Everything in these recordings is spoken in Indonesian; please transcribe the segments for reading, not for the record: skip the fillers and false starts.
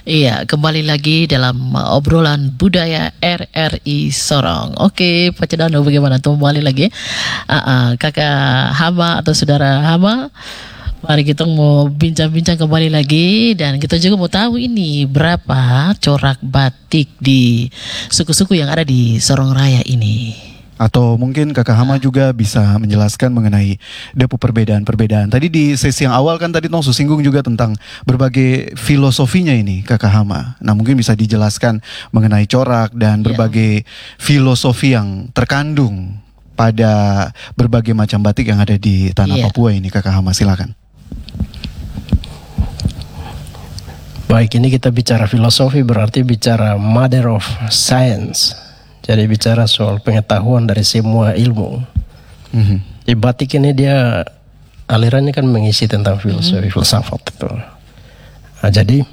Iya, kembali lagi dalam obrolan budaya RRI Sorong. Oke, Pak Cedano, bagaimana tuh kembali lagi? Kakak Hama atau saudara Hama, mari kita mau bincang-bincang kembali lagi, dan kita juga mau tahu ini berapa corak batik di suku-suku yang ada di Sorong Raya ini. Atau mungkin Kakak Hama juga bisa menjelaskan mengenai depo perbedaan-perbedaan. Tadi di sesi yang awal kan tadi Tong singgung juga tentang berbagai filosofinya ini Kakak Hama. Nah mungkin bisa dijelaskan mengenai corak dan berbagai filosofi yang terkandung pada berbagai macam batik yang ada di tanah Papua ini. Kakak Hama silakan. Baik, ini kita bicara filosofi berarti bicara mother of science. Jadi bicara soal pengetahuan dari semua ilmu. Di batik ini dia alirannya kan mengisi tentang filosofi, filsafat itu. Nah, jadi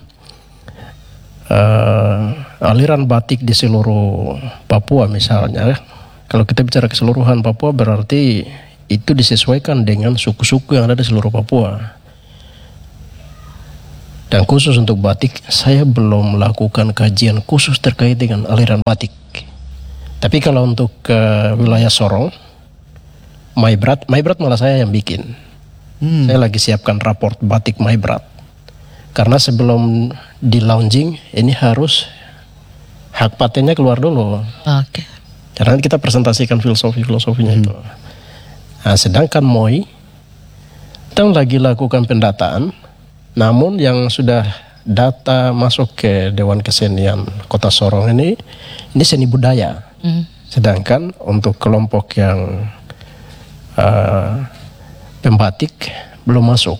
aliran batik di seluruh Papua misalnya, kalau kita bicara keseluruhan Papua berarti itu disesuaikan dengan suku-suku yang ada di seluruh Papua. Dan khusus untuk batik, saya belum melakukan kajian khusus terkait dengan aliran batik. Tapi kalau untuk wilayah Sorong, Maibrat malah saya yang bikin. Saya lagi siapkan raport batik Maibrat. Karena sebelum di launching, ini harus hak patennya keluar dulu. Oke. Karena kita presentasikan filosofinya itu. Nah, sedangkan MOI, kita lagi lakukan pendataan, namun yang sudah data masuk ke Dewan Kesenian Kota Sorong ini seni budaya. Sedangkan untuk kelompok yang pembatik belum masuk.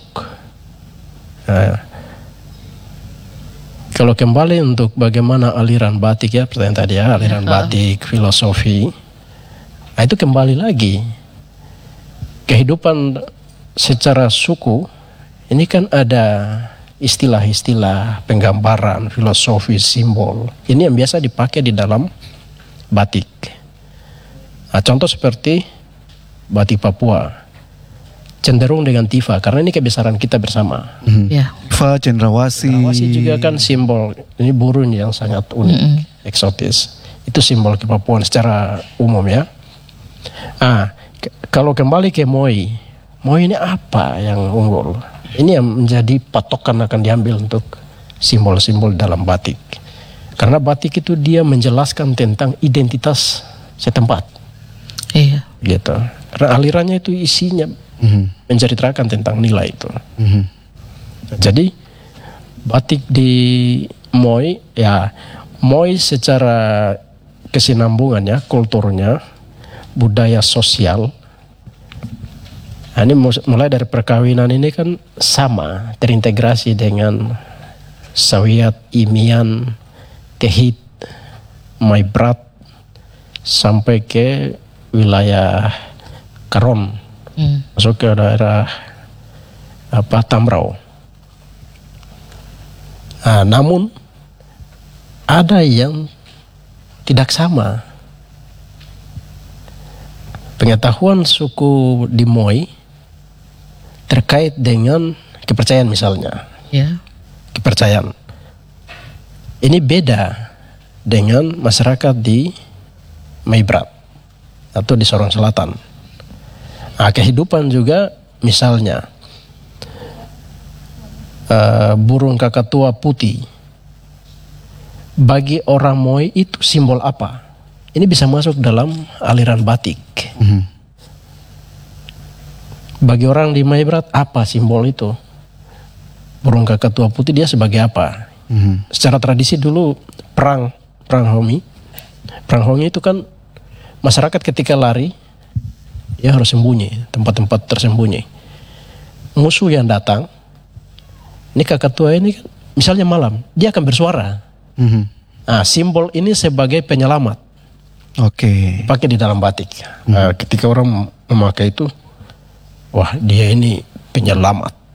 Kalau kembali untuk bagaimana aliran batik ya, pertanyaan tadi ya, aliran batik, filosofi, nah itu kembali lagi kehidupan secara suku. Ini kan ada istilah-istilah penggambaran, filosofi, simbol. Ini yang biasa dipakai di dalam batik. Nah, contoh seperti batik Papua cenderung dengan tifa karena ini kebesaran kita bersama. Tifa, cendrawasih. Cendrawasih juga kan simbol, ini burung yang sangat unik, eksotis. Itu simbol kepapuan secara umum ya. Nah, kalau kembali ke MOI ini apa yang unggul? Ini yang menjadi patokan akan diambil untuk simbol-simbol dalam batik. Karena batik itu dia menjelaskan tentang identitas setempat. Iya. Gitu. Karena alirannya itu isinya menceritakan tentang nilai itu. Jadi batik di MOI ya, MOI secara kesinambungannya, kulturnya, budaya sosial. Nah, ini mulai dari perkawinan ini kan sama, terintegrasi dengan Sawiat, Imian, Kehit, Maibrat sampai ke wilayah Karon, masuk ke daerah Tamrau. Nah, namun ada yang tidak sama. Pengetahuan suku di MOI terkait dengan kepercayaan misalnya. Kepercayaan. Ini beda dengan masyarakat di Maibrat atau di Sorong Selatan. Nah, kehidupan juga misalnya burung kakatua putih. Bagi orang MOI itu simbol apa? Ini bisa masuk dalam aliran batik. Bagi orang di Maibrat apa simbol itu? Burung kakatua putih dia sebagai apa? Secara tradisi dulu perang Hongi itu kan masyarakat ketika lari ya harus sembunyi, tempat-tempat tersembunyi. Musuh yang datang, ini kakatua ini misalnya malam dia akan bersuara. Nah, simbol ini sebagai penyelamat. Dipakai di dalam batik. Nah, ketika orang memakai itu, wah dia ini penyelamat.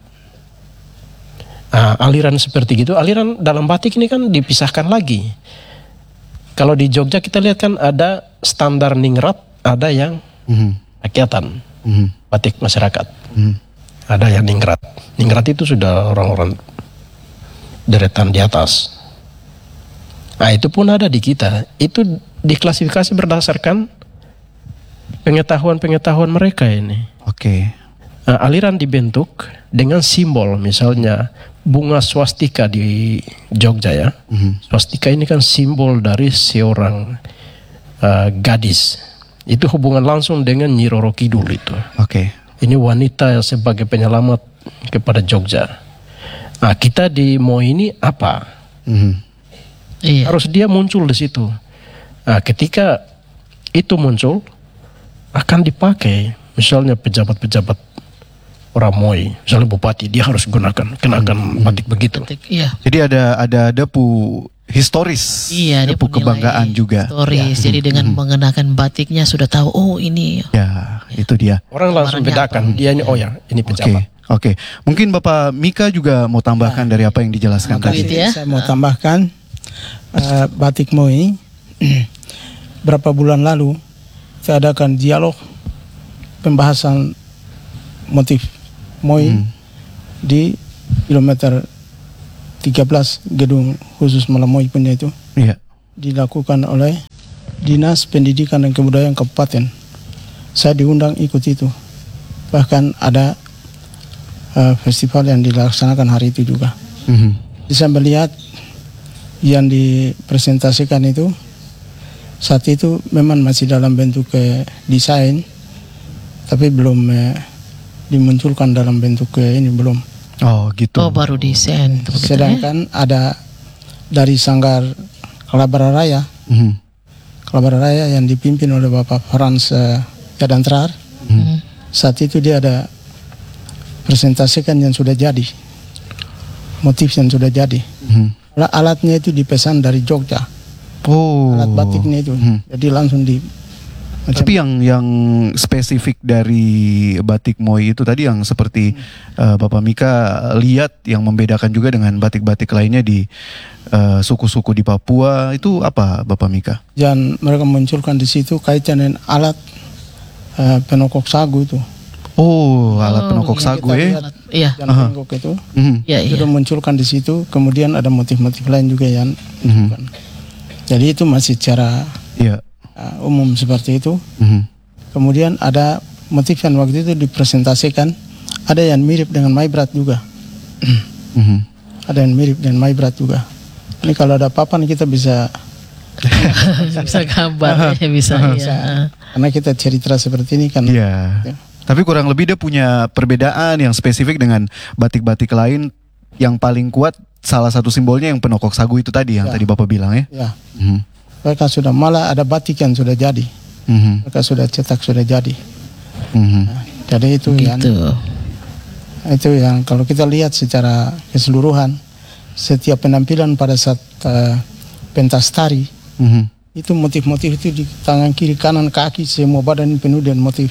Nah, aliran seperti gitu, aliran dalam batik ini kan dipisahkan lagi. Kalau di Jogja kita lihat kan ada standar ningrat, ada yang rakyatan, batik masyarakat. Ada yang ningrat. Ningrat itu sudah orang-orang deretan di atas. Nah itu pun ada di kita. Itu diklasifikasi berdasarkan pengetahuan mereka ini. Oke. Nah, aliran dibentuk dengan simbol, misalnya bunga swastika di Jogja ya. Swastika ini kan simbol dari seorang gadis. Itu hubungan langsung dengan Nyi Roro Kidul itu. Oke. Ini wanita sebagai penyelamat kepada Jogja. Nah kita di Moi ini apa? Iya. Harus dia muncul di situ. Nah ketika itu muncul akan dipakai, misalnya pejabat-pejabat orang Moi, misalnya bupati, dia harus kenakan batik begitu. Iya. Jadi ada depu historis, Iya, dia depu bernilai kebanggaan juga. Historis. Jadi dengan mengenakan batiknya sudah tahu, oh ini. Ya, itu dia. Orang langsung Gambarannya bedakan, dia ini oh ya, ini Oke, pejabat. oke. Mungkin Bapak Mika juga mau tambahkan dari apa yang dijelaskan Oke. tadi. Gitu ya. Saya mau tambahkan batik Moi. Berapa bulan lalu saya adakan dialog pembahasan motif Moi di kilometer 13 gedung khusus Malamoy punya itu, Iya. dilakukan oleh Dinas Pendidikan dan Kebudayaan Kabupaten. Saya diundang ikut itu. Bahkan ada festival yang dilaksanakan hari itu juga. Bisa melihat yang dipresentasikan itu saat itu memang masih dalam bentuk desain, tapi belum dimunculkan dalam bentuk ini belum. Oh, gitu. Oh baru desain. Begitu ya? Sedangkan ada dari Sanggar Kalabara Raya, Kalabara Raya yang dipimpin oleh Bapak Frans Yadantrar. Saat itu dia ada presentasikan yang sudah jadi, motif yang sudah jadi. Alatnya itu dipesan dari Jogja, Oh. alat batiknya itu. Jadi langsung di Tapi yang spesifik dari batik Moi itu tadi yang seperti Bapak Mika lihat yang membedakan juga dengan batik-batik lainnya di suku-suku di Papua itu apa Bapak Mika? dan mereka munculkan di situ kaitan dengan alat penokok sagu itu. Oh, alat penokok sagu kita ya. lihat. Iya. Dan penokok itu Iya. Iya. sudah munculkan di situ. Kemudian ada motif-motif lain juga yang munculkan. Jadi itu masih secara Iya. umum seperti itu. Kemudian ada motif yang waktu itu dipresentasikan, ada yang mirip dengan Maibrat juga. Ada yang mirip dengan Maibrat juga. Ini kalau ada papan kita bisa Bisa gambar ya, bisa. Ya. karena kita cerita seperti ini kan. Iya. Ya. Tapi kurang lebih dia punya perbedaan yang spesifik dengan batik-batik lain. Yang paling kuat salah satu simbolnya yang penokok sagu itu tadi yang Ya. tadi Bapak bilang ya. Ya. Mereka sudah malah ada batik yang sudah jadi. Mereka sudah cetak sudah jadi. Jadi itu Gitu. itu yang kalau kita lihat secara keseluruhan setiap penampilan pada saat pentas tari itu motif-motif itu di tangan kiri kanan kaki semua badan penuh dengan motif.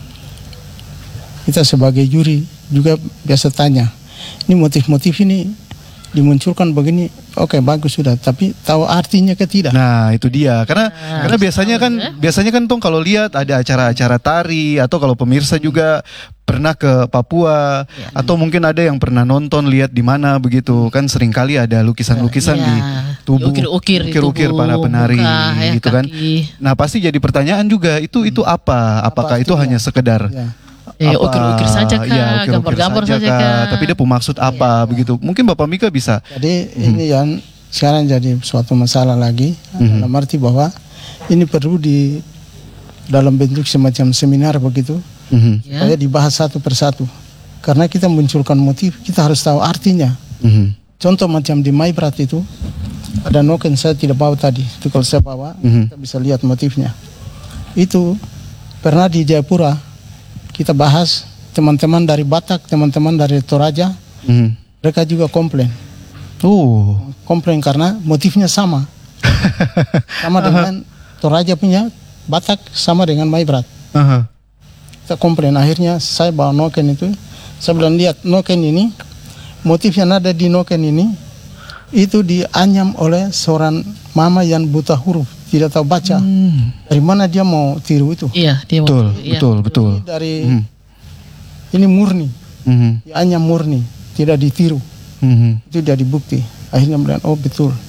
Kita sebagai juri juga biasa tanya, ini motif-motif ini dimunculkan begini, oke bagus sudah, tapi tahu artinya ke tidak? Nah itu dia karena biasanya kan Tong kalau lihat ada acara-acara tari atau kalau pemirsa juga pernah ke Papua atau mungkin ada yang pernah nonton lihat di mana begitu kan seringkali ada lukisan-lukisan Ya. di tubuh Ukir-ukir di ukir-ukir tubuh, para penari muka, ya, gitu kan. kaki. Nah pasti jadi pertanyaan juga itu apa? Apakah itu artinya? hanya sekedar Ya. Ukir-ukir saja kah? Iya, ukir-ukir Gambar-gambar saja kah? Tapi dia maksud apa begitu? Mungkin Bapak Mika bisa. Jadi ini yang sekarang jadi suatu masalah lagi dalam arti bahwa ini perlu di dalam bentuk semacam seminar begitu Ya. supaya dibahas satu persatu. Karena kita munculkan motif, kita harus tahu artinya. Contoh macam di Maibrat itu ada noken saya tidak bawa tadi. Itu kalau saya bawa kita bisa lihat motifnya. Itu pernah di Jayapura kita bahas teman-teman dari Batak, teman-teman dari Toraja, mereka juga komplain. Komplain karena motifnya sama. Sama dengan Toraja punya, Batak sama dengan Maibrat. Kita komplain, akhirnya saya bawa noken itu. Saya bilang lihat noken ini, motif yang ada di noken ini itu dianyam oleh seorang mama yang buta huruf, tidak tahu baca. Dari mana dia mau tiru itu? Iya, dia Betul. Ini dari ini murni, dianyam murni, tidak ditiru. Itu jadi bukti. Akhirnya bilang, oh betul.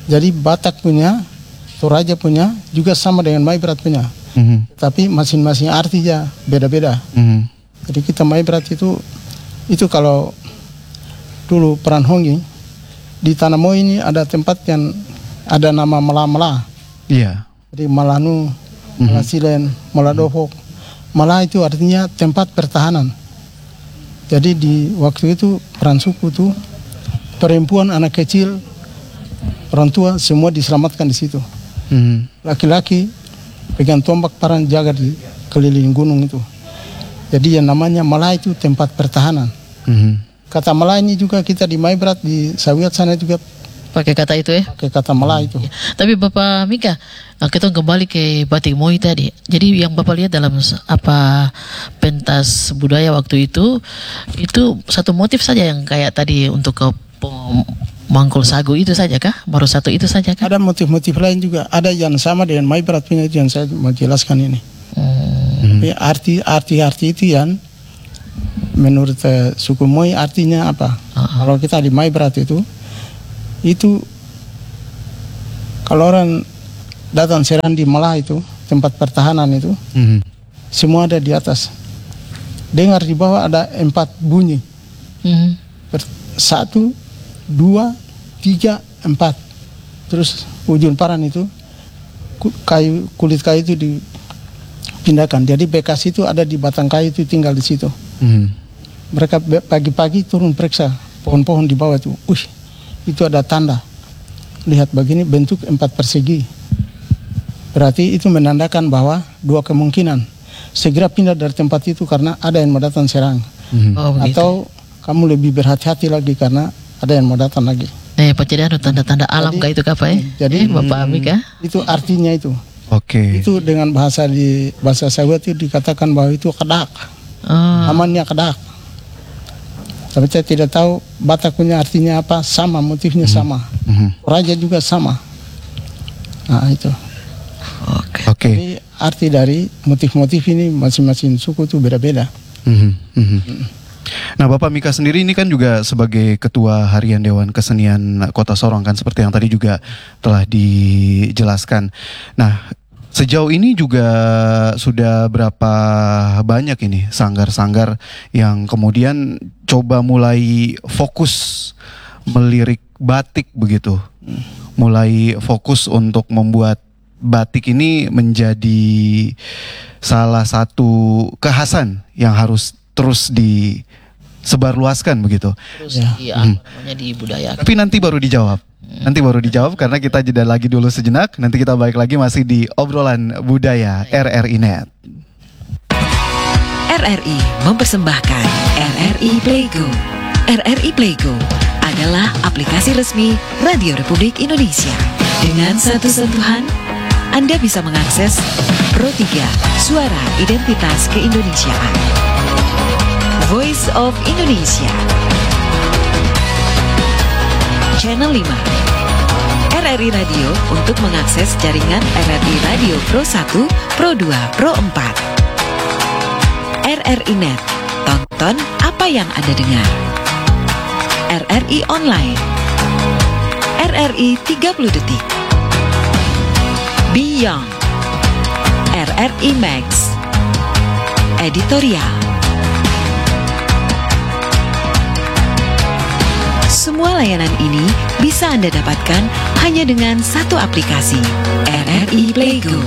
Jadi Batak punya, Toraja punya juga sama dengan Maibrat punya. Tapi masing-masing artinya beda-beda. Jadi kita Maibrat itu kalau dulu peran Hongi di Tanamo ini ada tempat yang ada nama Mala-Mala. Iya. Jadi Malanu, Malasilen, Maladofok. Mala itu artinya tempat pertahanan. Jadi di waktu itu peran suku itu perempuan, anak kecil, orang tua semua diselamatkan di situ. Laki-laki pegang tombak parang jaga di keliling gunung itu. Jadi yang namanya Mala itu tempat pertahanan. Kata Mala ini juga kita di Maibrat di Sawiat sana juga Pakai kata itu ya. pakai kata Mala itu. Tapi Bapak Mika, kita kembali ke batik Moi tadi. Jadi yang Bapak lihat dalam pentas budaya waktu itu satu motif saja yang kayak tadi untuk ke mangkul sagu itu saja kah? Baru satu itu saja kah? Ada motif-motif lain juga. Ada yang sama dengan Maibrat punya itu yang saya mau jelaskan ini. Tapi arti itu yang menurut suku Moi artinya apa? Kalau kita di Maibrat itu kalau orang datang serang di Mala itu tempat pertahanan itu semua ada di atas. Dengar di bawah ada 4 bunyi. 1, 2, 3, 4. Terus ujung paran itu kulit kayu itu dipindahkan. Jadi bekas itu ada di batang kayu itu tinggal di situ. Mereka pagi-pagi turun periksa pohon-pohon di bawah itu. Itu ada tanda. Lihat begini bentuk 4 persegi. Berarti itu menandakan bahwa 2 kemungkinan. Segera pindah dari tempat itu karena ada yang mau datang serang. Atau kamu lebih berhati-hati lagi karena ada yang mau datang lagi. Pacedano tanda-tanda alam kah itu apa ya? Jadi Bapak Mika? Itu artinya itu. Oke. Itu dengan bahasa Sawiat itu dikatakan bahwa itu kedak. Amannya kedak. Tapi saya tidak tahu Batak punya artinya apa, sama motifnya sama. Raja juga sama. Nah itu. Oke. Tapi arti dari motif-motif ini masing-masing suku itu beda-beda. Nah, Bapak Mika sendiri ini kan juga sebagai Ketua Harian Dewan Kesenian Kota Sorong kan, seperti yang tadi juga telah dijelaskan. Nah, sejauh ini juga sudah berapa banyak ini sanggar-sanggar yang kemudian coba mulai fokus melirik batik begitu, mulai fokus untuk membuat batik ini menjadi salah satu kekhasan yang harus terus disebarluaskan begitu. Terus namanya di budaya. Tapi nanti baru dijawab. Nanti baru dijawab karena kita jeda lagi dulu sejenak. Nanti kita balik lagi masih di obrolan budaya RRI Net. RRI mempersembahkan RRI Playgo. RRI Playgo adalah aplikasi resmi Radio Republik Indonesia. Dengan satu sentuhan, Anda bisa mengakses Pro 3 Suara Identitas Keindonesiaan, Voice of Indonesia, Channel 5, RRI Radio untuk mengakses jaringan RRI Radio Pro 1, Pro 2, Pro 4. RRI Net, tonton apa yang Anda dengar. RRI Online, RRI 30 Detik, Beyond, RRI Max, Editorial. Semua layanan ini bisa Anda dapatkan hanya dengan satu aplikasi, RRI Playgo.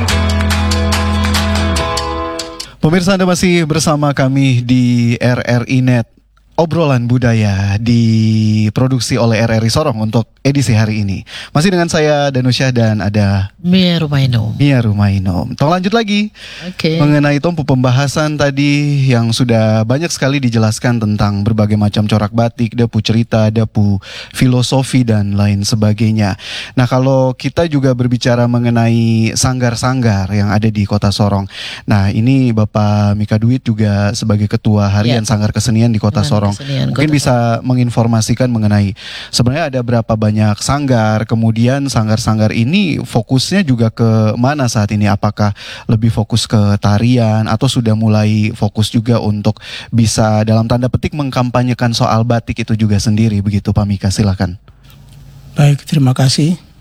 Pemirsa, Anda masih bersama kami di RRI Net. Obrolan budaya diproduksi oleh RRI Sorong untuk edisi hari ini. Masih dengan saya Danusyah dan ada Mia Rumaino. Tolong lanjut lagi mengenai pembahasan tadi yang sudah banyak sekali dijelaskan tentang berbagai macam corak batik, dapu cerita, dapu filosofi dan lain sebagainya. Nah, kalau kita juga berbicara mengenai sanggar-sanggar yang ada di Kota Sorong. Nah, ini Bapak Mika Duit juga sebagai Ketua Harian Sanggar Kesenian di Kota Sorong. Mungkin bisa menginformasikan mengenai sebenarnya ada berapa banyak sanggar, kemudian sanggar-sanggar ini fokusnya juga ke mana saat ini? Apakah lebih fokus ke tarian atau sudah mulai fokus juga untuk bisa dalam tanda petik mengkampanyekan soal batik itu juga sendiri begitu, Pak Mika, silakan. Baik, terima kasih.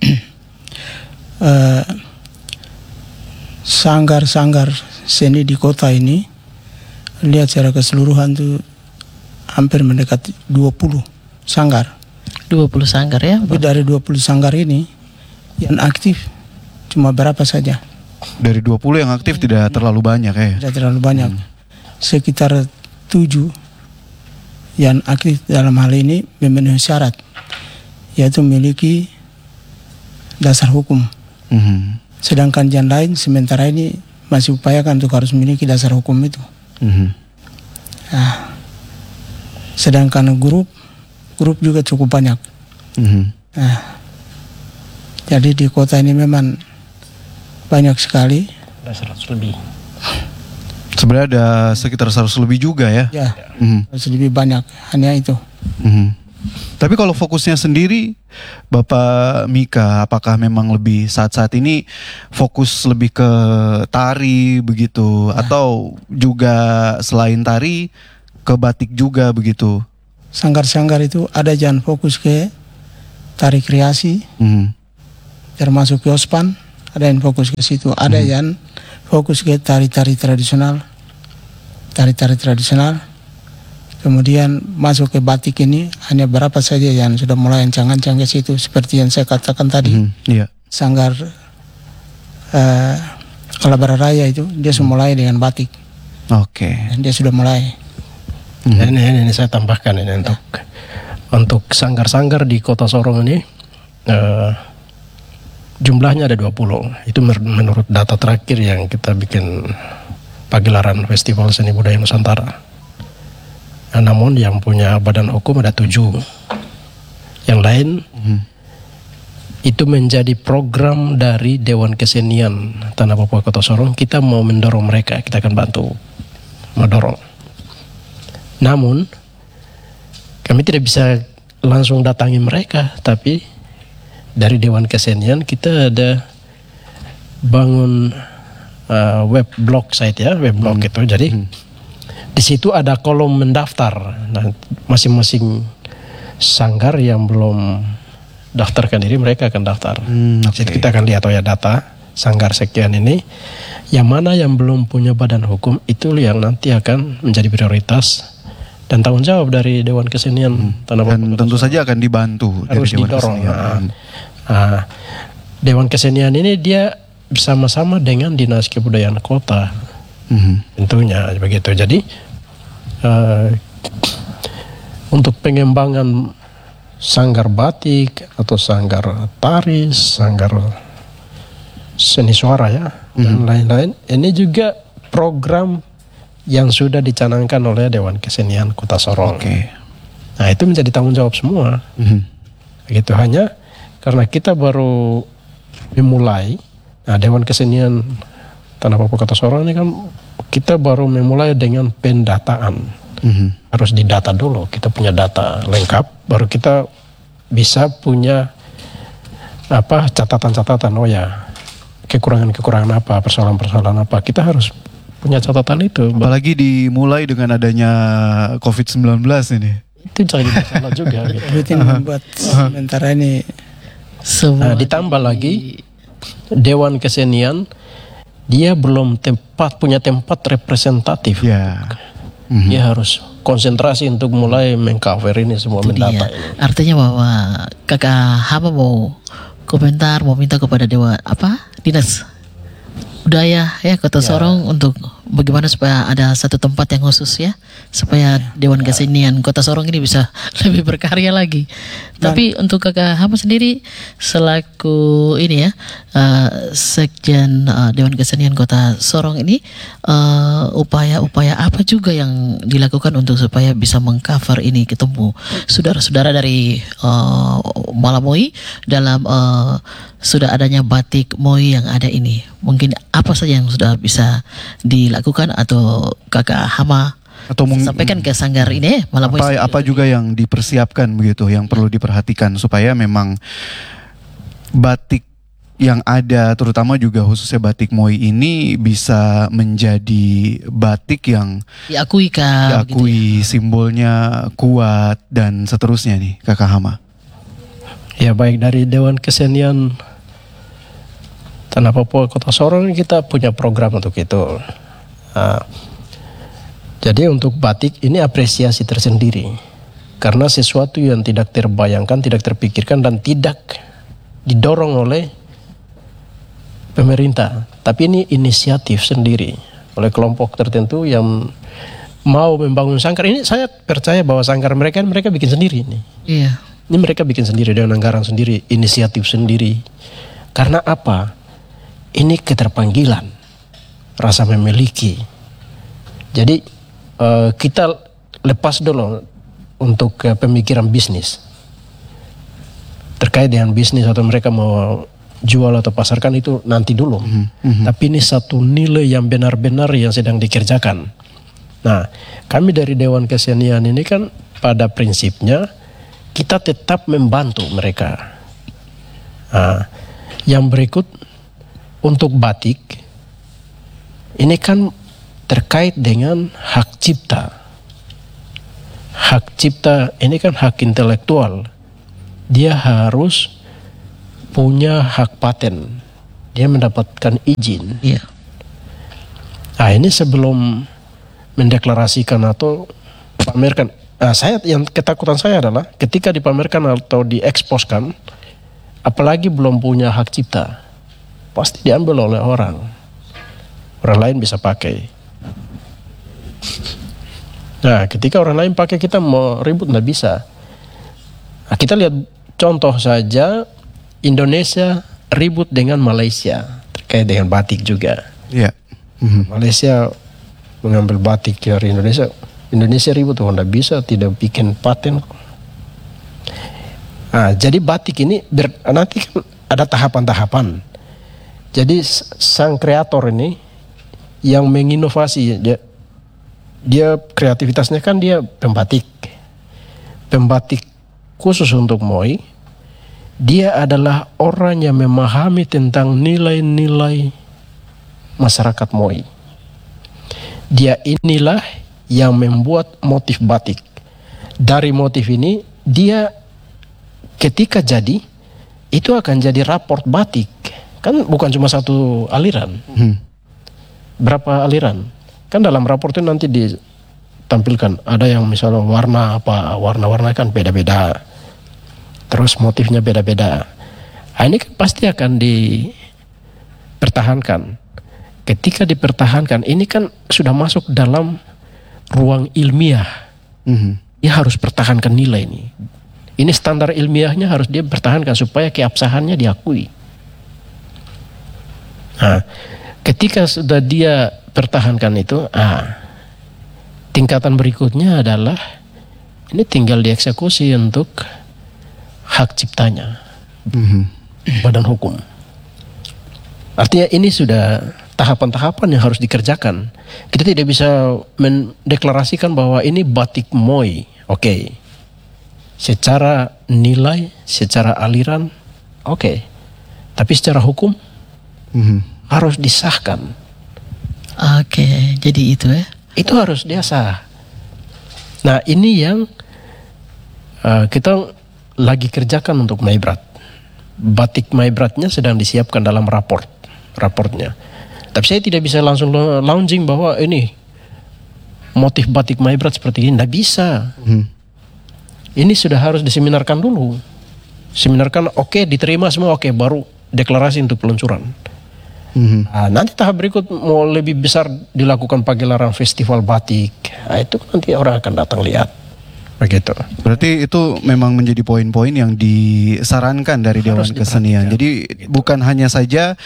sanggar-sanggar seni di kota ini, lihat secara keseluruhan tuh hampir mendekati 20 sanggar. 20 sanggar ya. Tapi dari 20 sanggar ini yang aktif cuma berapa saja? Dari 20 yang aktif tidak terlalu banyak ya. Tidak terlalu banyak. Sekitar 7 yang aktif dalam hal ini memenuhi syarat, yaitu memiliki dasar hukum. Sedangkan yang lain sementara ini masih upayakan untuk harus memiliki dasar hukum itu. Nah, sedangkan grup juga cukup banyak. Nah, jadi di kota ini memang banyak sekali. Ada 100 lebih. Sebenarnya ada sekitar 100 lebih juga ya. Ya, harus lebih banyak. Hanya itu. Tapi kalau fokusnya sendiri, Bapak Mika, apakah memang lebih saat-saat ini fokus lebih ke tari begitu, atau juga selain tari ke batik juga begitu? Sanggar-sanggar itu ada yang fokus ke tari kreasi, termasuk Yospan, ada yang fokus ke situ. Ada yang fokus ke tari-tari tradisional, kemudian masuk ke batik ini hanya berapa saja yang sudah mulai ancang-ancang ke situ, seperti yang saya katakan tadi. Sanggar Kalabara Raya itu dia sudah mulai dengan batik. Dia sudah mulai. Ini saya tambahkan ini untuk sanggar-sanggar di Kota Sorong ini jumlahnya ada 20. Itu menurut data terakhir yang kita bikin pagelaran Festival Seni Budaya Nusantara. Namun yang punya badan hukum ada 7. Yang lain itu menjadi program dari Dewan Kesenian Tanah Papua Kota Sorong. Kita mau mendorong mereka, kita akan bantu mendorong. Namun kami tidak bisa langsung datangi mereka, tapi dari Dewan Kesenian kita ada bangun web blog site ya, web blog itu. Jadi di situ ada kolom mendaftar. Nah, masing-masing sanggar yang belum daftarkan diri, mereka akan daftar. Jadi kita akan lihat data sanggar sekian ini, yang mana yang belum punya badan hukum itu yang nanti akan menjadi prioritas dan tanggung jawab dari Dewan Kesenian Tanah Papua. Dan tentu saja akan dibantu harus dari Dewan didorong. Kesenian. Dewan Kesenian ini dia bersama-sama dengan Dinas Kebudayaan Kota. Tentunya begitu. Jadi untuk pengembangan sanggar batik atau sanggar tari, sanggar seni suara ya, dan lain-lain, ini juga program yang sudah dicanangkan oleh Dewan Kesenian Kota Sorong. Nah, itu menjadi tanggung jawab semua. Begitu, hanya karena kita baru memulai. Nah, Dewan Kesenian Tanah Papua Kota Sorong ini kan kita baru memulai dengan pendataan. Harus didata dulu, kita punya data lengkap, baru kita bisa punya catatan-catatan. Oh ya, kekurangan-kekurangan apa, persoalan-persoalan apa, kita harus punya catatan itu. Apalagi dimulai dengan adanya COVID-19 ini. Itu jadi masalah juga. Gitu. Itu yang membuat sementara ini. Ditambah lagi Dewan Kesenian dia belum punya tempat representatif. Dia harus konsentrasi untuk mulai mengcover ini semua, mendata ini. Artinya bahwa Kakak Hama mau komentar, mau minta kepada Dinas Budaya ya Kota Sorong untuk bagaimana supaya ada satu tempat yang khusus ya, supaya Dewan Kesenian Kota Sorong ini bisa lebih berkarya lagi. Tapi untuk Kakak Hama sendiri selaku ini ya Sekjen Dewan Kesenian Kota Sorong ini, upaya-upaya apa juga yang dilakukan untuk supaya bisa mengcover ini, ketemu saudara-saudara dari Malamoi dalam sudah adanya batik Moi yang ada ini. Mungkin apa saja yang sudah bisa dilakukan atau Kakak Hama atau sampaikan ke sanggar ini Malamoi. Apa juga yang dipersiapkan begitu, yang perlu diperhatikan supaya memang batik yang ada, terutama juga khususnya batik Moi ini bisa menjadi batik yang diakui gitu ya? Simbolnya kuat dan seterusnya nih Kakak Hama. Ya, baik dari Dewan Kesenian Tanah Papua Kota Sorong kita punya program untuk itu. Nah, jadi untuk batik ini apresiasi tersendiri karena sesuatu yang tidak terbayangkan, tidak terpikirkan dan tidak didorong oleh pemerintah, tapi ini inisiatif sendiri oleh kelompok tertentu yang mau membangun sangkar. Ini saya percaya bahwa sangkar mereka bikin sendiri ini. Iya. Ini mereka bikin sendiri dengan anggaran sendiri, inisiatif sendiri. Karena apa? Ini keterpanggilan, rasa memiliki. Jadi kita lepas dulu untuk pemikiran bisnis terkait dengan bisnis atau mereka mau jual atau pasarkan itu nanti dulu. Tapi ini satu nilai yang benar-benar yang sedang dikerjakan. Nah, kami dari Dewan Kesenian ini kan pada prinsipnya kita tetap membantu mereka. Nah, yang berikut untuk batik ini kan terkait dengan hak cipta. Hak cipta ini kan hak intelektual. Dia harus punya hak paten. Dia mendapatkan izin. Iya. Nah, ini sebelum mendeklarasikan atau pamerkan. Nah, yang ketakutan saya adalah ketika dipamerkan atau dieksposkan, apalagi belum punya hak cipta, pasti diambil oleh orang. Orang lain bisa pakai. Nah, ketika orang lain pakai kita mau ribut nggak bisa. Nah, kita lihat contoh saja Indonesia ribut dengan Malaysia terkait dengan batik juga. Iya. Malaysia mengambil batik dari Indonesia. Indonesia ribut, nggak bisa, tidak bikin paten. Nah, jadi batik ini nanti kan ada tahapan-tahapan. Jadi sang kreator ini yang menginovasi, dia kreativitasnya kan dia pembatik khusus untuk Moi. Dia adalah orang yang memahami tentang nilai-nilai masyarakat Moi. Dia inilah yang membuat motif batik. Dari motif ini dia ketika jadi itu akan jadi raport batik. Kan bukan cuma satu aliran. Berapa aliran? Kan dalam raport itu nanti ditampilkan ada yang misalnya warna-warna kan beda-beda. Terus motifnya beda-beda. Nah, ini kan pasti akan dipertahankan. Ketika dipertahankan, ini kan sudah masuk dalam ruang ilmiah. Dia harus pertahankan nilai ini. Ini standar ilmiahnya harus dia pertahankan supaya keabsahannya diakui. Nah, ketika sudah dia pertahankan itu, tingkatan berikutnya adalah ini tinggal dieksekusi untuk hak ciptanya, badan hukum. Artinya ini sudah tahapan-tahapan yang harus dikerjakan. Kita tidak bisa mendeklarasikan bahwa ini batik Moi, oke. Secara nilai, secara aliran, oke. Tapi secara hukum harus disahkan. Oke, jadi itu ya. Itu harus dia sah. Nah, ini yang kita lagi kerjakan untuk Maibrat. Batik Maibratnya sedang disiapkan dalam raportnya. Tapi saya tidak bisa langsung launching bahwa ini motif batik Maibrat seperti ini. Tidak bisa. Ini sudah harus diseminarkan dulu. Seminarkan, oke, diterima semua, oke, baru deklarasi untuk peluncuran. Nah, nanti tahap berikut mau lebih besar dilakukan pagelaran festival batik. Nah, itu nanti orang akan datang lihat. Begitu. Berarti itu memang menjadi poin-poin yang disarankan dari Dewan Kesenian. Jadi bukan hanya saja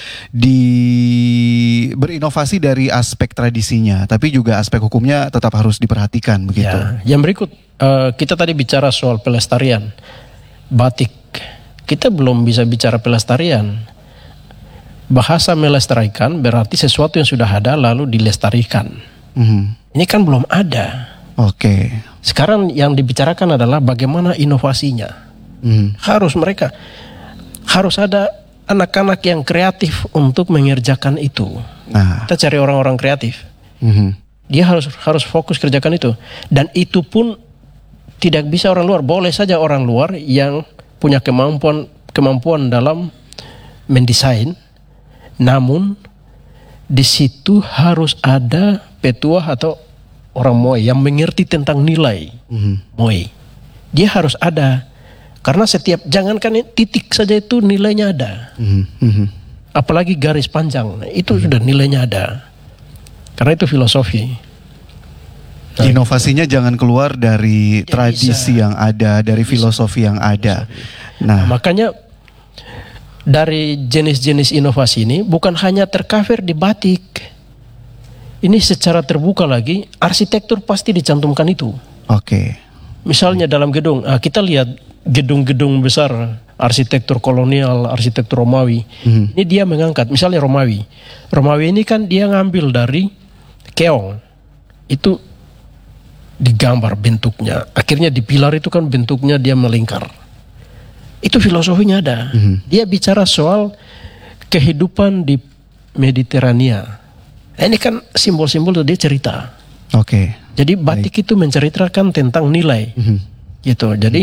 berinovasi dari aspek tradisinya, tapi juga aspek hukumnya tetap harus diperhatikan begitu. Ya. Yang berikut kita tadi bicara soal pelestarian batik. Kita belum bisa bicara pelestarian. Bahasa melestarikan berarti sesuatu yang sudah ada lalu dilestarikan. Ini kan belum ada. Oke. Sekarang yang dibicarakan adalah bagaimana inovasinya. Harus ada anak-anak yang kreatif untuk mengerjakan itu. Kita cari orang-orang kreatif. Dia harus fokus kerjakan itu. Dan itu pun tidak bisa orang luar. Boleh saja orang luar yang punya kemampuan dalam mendesain, Namun di situ harus ada petua atau orang Moe yang mengerti tentang nilai Moe. Dia harus ada. Karena jangankan titik saja itu nilainya ada. Apalagi garis panjang, itu sudah nilainya ada. Karena itu filosofi. Inovasinya jangan keluar dari tradisi yang ada, dari filosofi yang ada. Nah, makanya dari jenis-jenis inovasi ini bukan hanya tercover di batik. Ini secara terbuka lagi, arsitektur pasti dicantumkan itu. Oke. Misalnya dalam gedung, kita lihat gedung-gedung besar, arsitektur kolonial, arsitektur Romawi. Ini dia mengangkat, misalnya Romawi. Romawi ini kan dia ngambil dari keong. Itu digambar bentuknya. Akhirnya di pilar itu kan bentuknya dia melingkar. Itu filosofinya ada. Dia bicara soal kehidupan di Mediterania. Nah, ini kan simbol-simbol itu dia cerita. Oke. Jadi batik itu menceritakan tentang nilai. Gitu. Jadi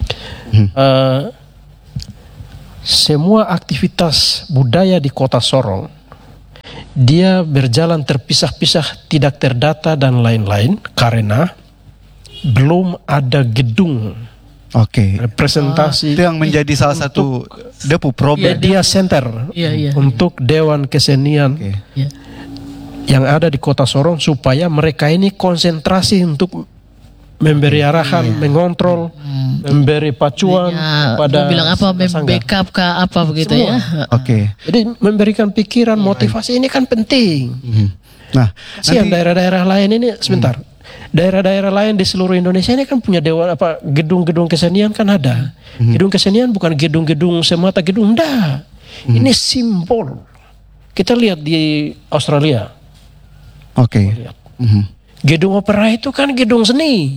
semua aktivitas budaya di kota Sorong dia berjalan terpisah-pisah, tidak terdata dan lain-lain karena belum ada gedung. Oke. Representasi. Itu yang menjadi salah satu depu problem. Media center untuk Dewan Kesenian yang ada di kota Sorong supaya mereka ini konsentrasi untuk memberi arahan, mengontrol, memberi pacuan pada bilang apa, membackup kah apa begitu semua. ya. Oke. Jadi memberikan pikiran, motivasi ini kan penting. Nah, Siang daerah-daerah lain ini sebentar. Daerah-daerah lain di seluruh Indonesia ini kan punya gedung-gedung kesenian kan ada. Gedung kesenian bukan gedung-gedung semata gedung, enggak. Ini simbol. Kita lihat di Australia. Oke. Gedung opera itu kan gedung seni.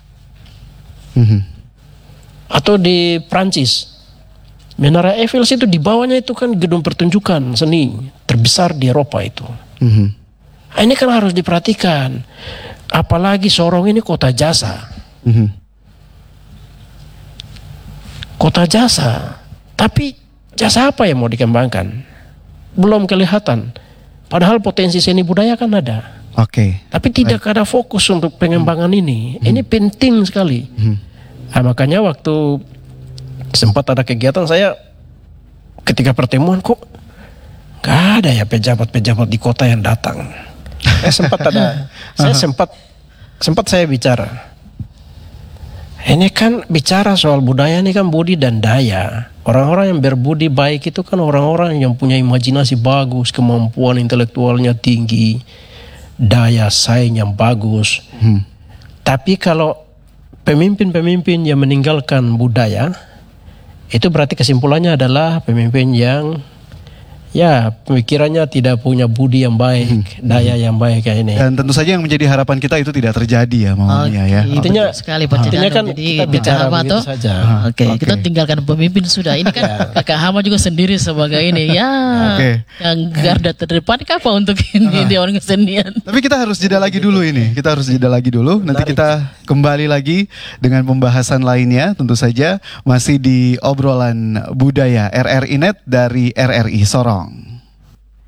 Atau di Prancis. Menara Eiffel itu di bawahnya itu kan gedung pertunjukan seni terbesar di Eropa itu. Nah, ini kan harus diperhatikan. Apalagi Sorong ini kota jasa. Kota jasa. Tapi jasa apa yang mau dikembangkan? Belum kelihatan. Padahal potensi seni budaya kan ada. Oke. Tapi tidak ada fokus untuk pengembangan ini. Ini penting sekali. Nah, makanya waktu sempat ada kegiatan saya ketika pertemuan kok gak ada ya pejabat-pejabat di kota yang datang. Saya sempat saya bicara. Ini kan bicara soal budaya ini kan budi dan daya. Orang-orang yang berbudi baik itu kan orang-orang yang punya imajinasi bagus, kemampuan intelektualnya tinggi, daya saing yang bagus. Tapi kalau pemimpin-pemimpin yang meninggalkan budaya, itu berarti kesimpulannya adalah pemimpin yang pemikirannya tidak punya budi yang baik, daya yang baik kayak ini. Dan tentu saja yang menjadi harapan kita itu tidak terjadi ya maunya ya. Intinya sekali Pak intinya Cidano. kan Jadi kita bicara Kakak Hama begitu toh. saja. Oke, kita tinggalkan pemimpin sudah. Ini kan Kakak Hama juga sendiri sebagai ini yang garda terdepan apa untuk ini di orang kesenian. Tapi kita harus jeda lagi dulu ini. Kita harus jeda lagi dulu. Nanti kita kembali lagi dengan pembahasan lainnya. Tentu saja masih di obrolan budaya RRI Net dari RRI Sorong.